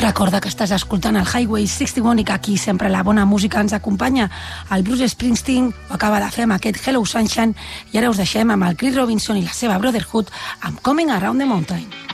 Recorda que estàs escoltant el Highway 61 i que aquí sempre la bona música ens acompanya. El Bruce Springsteen ho acaba de fer amb aquest Hello Sunshine i ara us deixem amb el Chris Robinson i la seva Brotherhood amb Coming Around the Mountain.